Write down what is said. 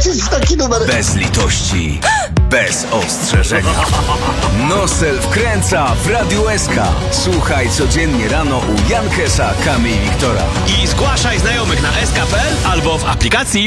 wpłacić w taki numer. Bez litości, bez ostrzeżenia. Nosel wkręca w Radiu SK. Słuchaj codziennie rano u Jankesa, Kamy i Wiktora. I zgłaszaj znajomych na sk.pl albo w aplikacji.